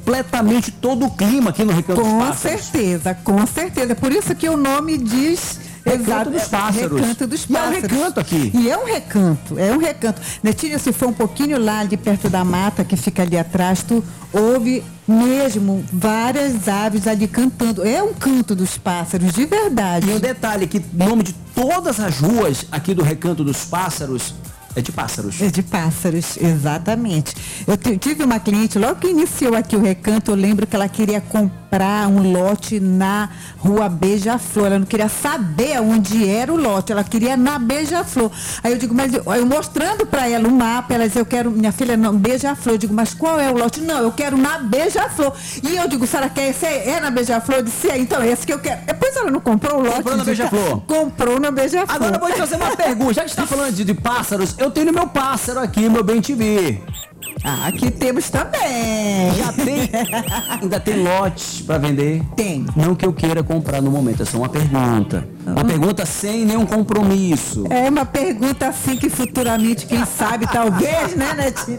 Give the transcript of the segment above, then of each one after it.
completamente todo o clima aqui no Recanto dos Pássaros. Com certeza. Por isso que o nome diz... Recanto dos Pássaros. Recanto dos Pássaros. E é um recanto aqui. E é um recanto. Netinho, se for um pouquinho lá de perto da mata, que fica ali atrás, tu ouve mesmo várias aves ali cantando. É um canto dos pássaros, de verdade. E um detalhe, que o nome de todas as ruas aqui do Recanto dos Pássaros é de pássaros. É de pássaros, exatamente. Eu tive uma cliente, logo que iniciou aqui o Recanto, eu lembro que ela queria comprar um lote na Rua Beija-Flor. Ela não queria saber onde era o lote, ela queria na Beija-Flor. Aí eu digo, mas eu mostrando para ela o mapa, ela disse, eu quero, minha filha, não, Beija-Flor. Eu digo, mas qual é o lote? Não, eu quero na Beija-Flor. E eu digo, será que esse é na Beija-Flor? Eu disse, então é esse que eu quero. Depois ela não comprou o lote. Comprou na Beija-Flor. Comprou na Beija-Flor. Agora eu vou te fazer uma pergunta. Já que está falando de pássaros, eu tenho meu pássaro aqui, meu bem-te-vi. Ah, aqui temos também. Já tem, ainda tem lotes para vender? Tem. Não que eu queira comprar no momento, é só uma pergunta. Uma pergunta sem nenhum compromisso. É uma pergunta assim que futuramente, quem sabe, talvez, né, Netinho?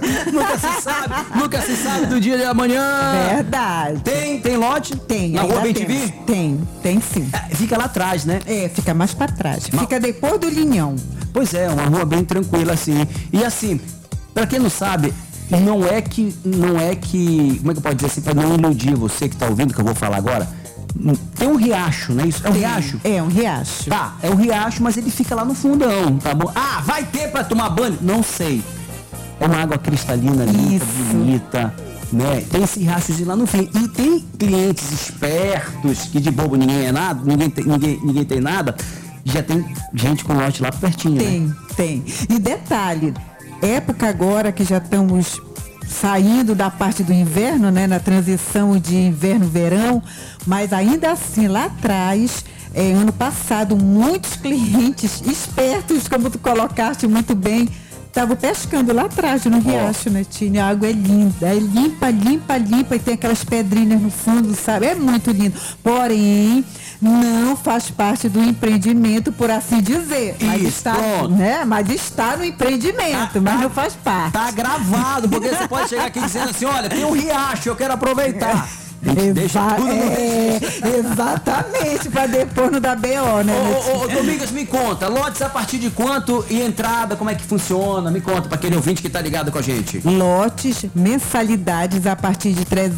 Nunca se sabe do dia de amanhã. Verdade. Tem lote? Tem. Na Rua Bem-te-vi? Tem sim. Fica lá atrás, né? É, fica mais para trás. Fica depois do Linhão. Pois é, uma rua bem tranquila assim. E assim, para quem não sabe, não é que, como é que eu posso dizer assim, para não iludir você que tá ouvindo, que eu vou falar agora, tem um riacho, não é isso? É um riacho? É um riacho. Tá, é um riacho, mas ele fica lá no fundão, tá bom? Ah, vai ter para tomar banho? Não sei. É uma água cristalina, limpa, bonita, né? Tem esse riachozinho lá no fim. E tem clientes espertos, que de bobo ninguém é nada, ninguém tem nada, já tem gente com lote lá pertinho. Tem. E detalhe, época agora que já estamos saindo da parte do inverno, né, na transição de inverno-verão, mas ainda assim lá atrás, ano passado, muitos clientes espertos, como tu colocaste muito bem, estavam pescando lá atrás no riacho, né, Tinha? A água é linda, é limpa e tem aquelas pedrinhas no fundo, sabe? É muito lindo. Porém, não faz parte do empreendimento, por assim dizer. Mas está no empreendimento, mas não faz parte. Tá gravado, porque você pode chegar aqui dizendo assim, olha, tem um riacho, eu quero aproveitar. Exatamente, para depois não dar BO, né? Ô, Domingas, me conta, lotes a partir de quanto e entrada, como é que funciona? Me conta, para aquele ouvinte que tá ligado com a gente. Lotes, mensalidades a partir de R$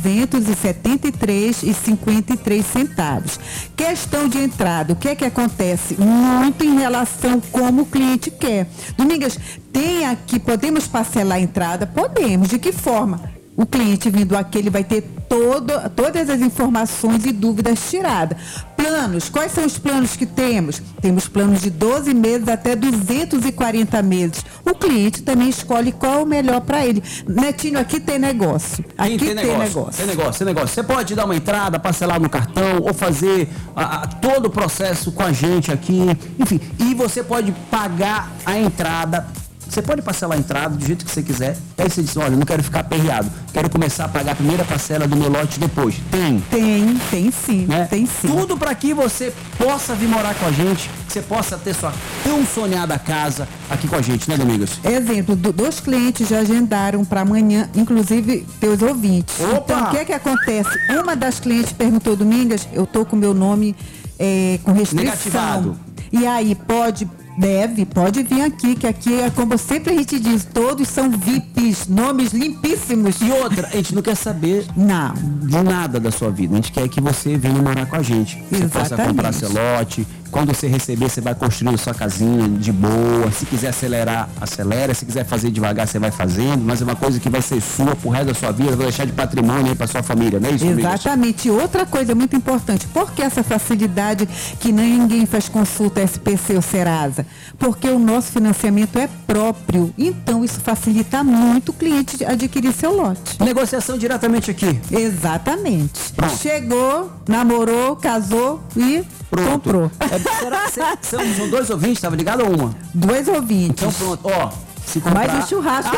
373,53. Questão de entrada, o que é que acontece? Muito em relação como o cliente quer. Domingas, tem aqui, podemos parcelar a entrada? Podemos, de que forma? O cliente vindo aqui, ele vai ter todas as informações e dúvidas tiradas. Planos, quais são os planos que temos? Temos planos de 12 meses até 240 meses. O cliente também escolhe qual é o melhor para ele. Netinho, aqui tem negócio. Aqui tem negócio. Você pode dar uma entrada, parcelar no cartão ou fazer todo o processo com a gente aqui. Enfim, e você pode pagar a entrada. Você pode parcelar a entrada do jeito que você quiser. Aí você diz, olha, não quero ficar aperreado. Quero começar a pagar a primeira parcela do meu lote depois. Tem sim, né? Tem sim. Tudo para que você possa vir morar com a gente, que você possa ter sua tão sonhada casa aqui com a gente, né, Domingos? Exemplo, dois clientes já agendaram para amanhã, inclusive teus ouvintes. Opa! Então, o que é que acontece? Uma das clientes perguntou, Domingas, eu tô com meu nome com restrição. Negativado. E aí, pode vir aqui, que aqui é como sempre a gente diz, todos são VIPs, nomes limpíssimos. E outra, a gente não quer saber de nada da sua vida, a gente quer que você venha morar com a gente. Você possa comprar seu lote, quando você receber, você vai construir sua casinha de boa, se quiser acelerar, acelera, se quiser fazer devagar, você vai fazendo, mas é uma coisa que vai ser sua pro resto da sua vida, vai deixar de patrimônio aí pra sua família, não é isso? Exatamente. Outra coisa muito importante, por que essa facilidade que ninguém faz consulta SPC ou Serasa? Porque o nosso financiamento é próprio, então isso facilita muito o cliente adquirir seu lote. Negociação diretamente aqui. Exatamente. Pronto. Chegou, namorou, casou e comprou. São dois ouvintes, estava ligado ou uma? Dois ouvintes. Então pronto, ó. Se comprar... Mais um churrasco.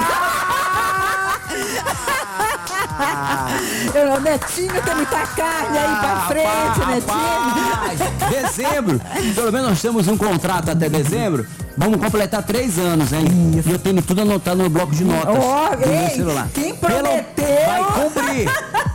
Netinho, tem muita carne aí pra frente, Netinho. Dezembro, pelo menos nós temos um contrato até dezembro. Vamos completar 3 anos, hein? Isso. E eu tenho tudo anotado no bloco de notas do meu celular. Quem prometeu... Vai cumprir.